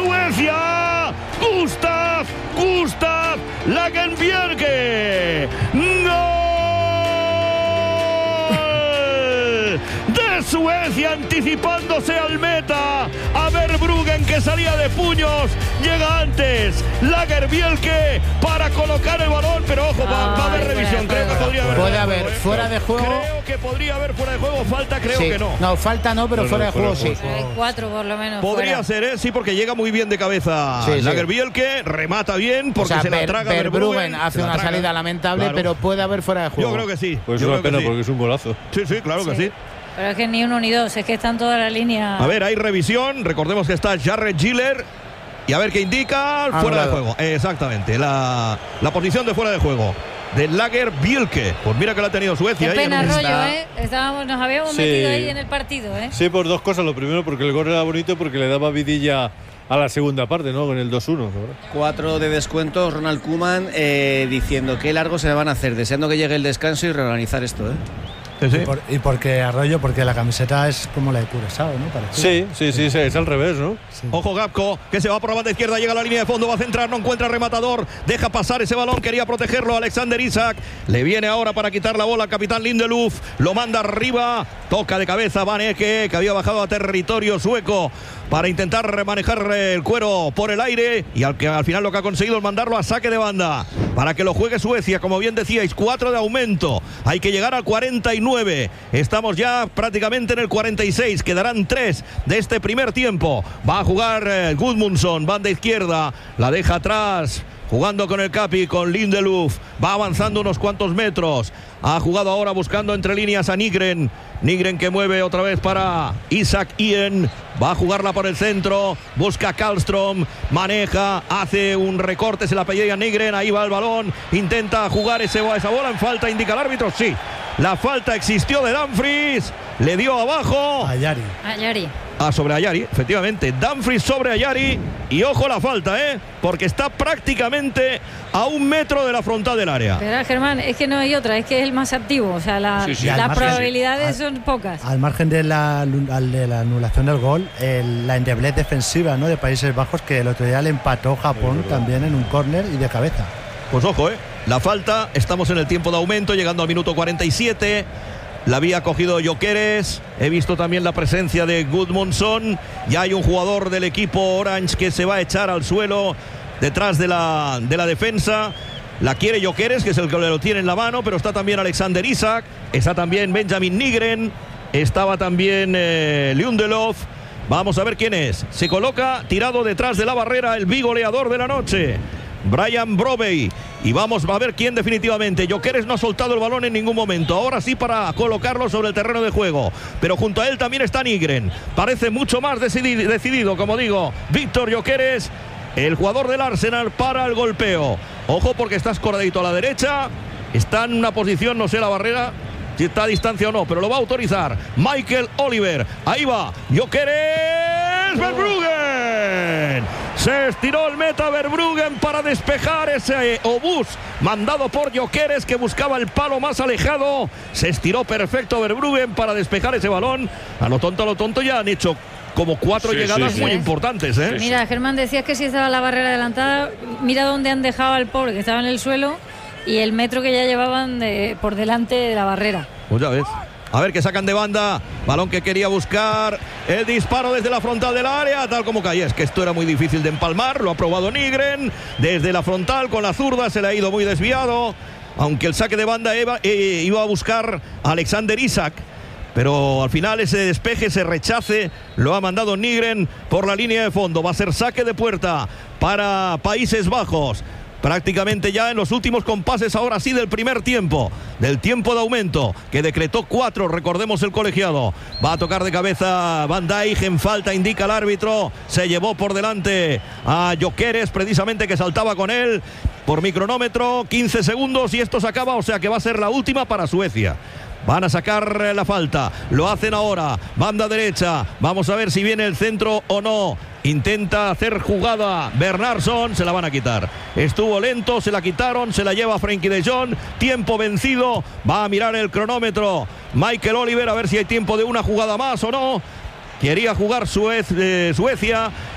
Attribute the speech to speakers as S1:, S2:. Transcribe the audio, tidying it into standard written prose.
S1: Suecia. Gustav Lagerbielke. ¡Gol de Suecia, anticipándose al meta! A Verbruggen, que salía de puños, llega antes Lagerbielke para colocar el balón, pero ojo, va a haber revisión. Creo que podría haber
S2: fuera de juego.
S1: Creo que podría haber fuera de juego. Falta, creo que no.
S2: No, falta no, pero fuera de juego sí.
S3: Hay 4 por lo menos.
S1: Podría ser, sí, porque llega muy bien de cabeza. Lagerbielke remata bien porque se la traga
S2: Verbruggen. Hace una salida lamentable, pero puede haber fuera de juego.
S1: Yo creo que sí.
S4: Pues es una pena porque es un golazo.
S1: Sí, claro que sí.
S3: Pero es que ni uno ni dos, es que están toda la línea.
S1: A ver, hay revisión. Recordemos que está Jarred Giller. Y a ver qué indica. Fuera de juego. Exactamente. La posición de fuera de juego de Lagerbielke. Pues mira que la ha tenido Suecia.
S3: Qué pena, Rollo, nos habíamos metido ahí en el partido,
S4: Sí, por dos cosas. Lo primero, porque el gol era bonito, porque le daba vidilla a la segunda parte, ¿no? Con el 2-1.
S5: 4 de descuento, Ronald Koeman diciendo qué largo se le van a hacer, deseando que llegue el descanso y reorganizar esto,
S6: Sí. Y porque Arroyo, porque la camiseta es como la de Curaçao, ¿no?
S4: Sí, es al revés, ¿no?
S1: Sí. Ojo Gapco, que se va por la banda izquierda, llega a la línea de fondo, va a centrar, no encuentra rematador, deja pasar ese balón, quería protegerlo Alexander Isak, le viene ahora para quitar la bola al capitán Lindelöf, lo manda arriba, toca de cabeza Van Ecke, que había bajado a territorio sueco para intentar remanejar el cuero por el aire, y al final lo que ha conseguido es mandarlo a saque de banda para que lo juegue Suecia. Como bien decíais, 4 de aumento, hay que llegar al 49, estamos ya prácticamente en el 46, quedarán 3 de este primer tiempo. Va a jugar Gudmundsson, banda izquierda, la deja atrás, jugando con el Capi, con Lindelöf, va avanzando unos cuantos metros, ha jugado ahora buscando entre líneas a Nygren que mueve otra vez para Isak Ien, va a jugarla por el centro, busca Karlström, maneja, hace un recorte, se la pellea a Nygren, ahí va el balón, intenta jugar esa bola en falta, indica el árbitro, sí, la falta existió de Dumfries, le dio abajo
S6: a Ayari.
S1: Sobre Ayari, efectivamente. Dumfries sobre Ayari. Y ojo la falta, porque está prácticamente a 1 metro de la frontal del área.
S3: Pero Germán, es que no hay otra, es que es el más activo. O sea, las probabilidades son pocas.
S6: Al margen de la anulación del gol, la endeblez defensiva, ¿no?, de Países Bajos, que el otro día le empató Japón también en un córner y de cabeza.
S1: Pues ojo, la falta, estamos en el tiempo de aumento, llegando al minuto 47. La había cogido Gyökeres, he visto también la presencia de Gudmundsson, ya hay un jugador del equipo Orange que se va a echar al suelo detrás de la defensa. La quiere Gyökeres, que es el que lo tiene en la mano, pero está también Alexander Isak, está también Benjamin Nygren, estaba también Lindelöf. Vamos a ver quién es. Se coloca tirado detrás de la barrera el bigoleador de la noche, Brian Brobey, y vamos a ver quién definitivamente. Gyökeres no ha soltado el balón en ningún momento, ahora sí para colocarlo sobre el terreno de juego, pero junto a él también está Nygren, parece mucho más decidido, como digo, Víctor Gyökeres, el jugador del Arsenal, para el golpeo. Ojo, porque está escordadito a la derecha, está en una posición, no sé la barrera si está a distancia o no, pero lo va a autorizar Michael Oliver. Ahí va Gyökeres, Verbruggen, se estiró el meta Verbruggen para despejar ese obús mandado por Gyökeres, que buscaba el palo más alejado. Se estiró perfecto Verbruggen para despejar ese balón. A lo tonto ya han hecho como 4 llegadas muy importantes.
S3: Mira, Germán, decías que si estaba la barrera adelantada, mira dónde han dejado al pobre, que estaba en el suelo, y el metro que ya llevaban por delante de la barrera.
S1: Pues ya ves. A ver, que sacan de banda, balón que quería buscar, el disparo desde la frontal del área, tal como caía. Es que esto era muy difícil de empalmar, lo ha probado Nygren, desde la frontal con la zurda, se le ha ido muy desviado, aunque el saque de banda iba a buscar a Alexander Isak, pero al final ese despeje, ese rechace, lo ha mandado Nygren por la línea de fondo. Va a ser saque de puerta para Países Bajos. Prácticamente ya en los últimos compases, ahora sí, del primer tiempo, del tiempo de aumento, que decretó 4, recordemos el colegiado. Va a tocar de cabeza Van Dijk, en falta, indica el árbitro. Se llevó por delante a Gyökeres, precisamente, que saltaba con él. Por mi cronómetro, 15 segundos y esto se acaba, o sea que va a ser la última para Suecia. Van a sacar la falta, lo hacen ahora, banda derecha, vamos a ver si viene el centro o no. Intenta hacer jugada Bernardsson, se la van a quitar. Estuvo lento, se la quitaron, se la lleva Frenkie de Jong, tiempo vencido, va a mirar el cronómetro Michael Oliver a ver si hay tiempo de una jugada más o no. Quería jugar Suecia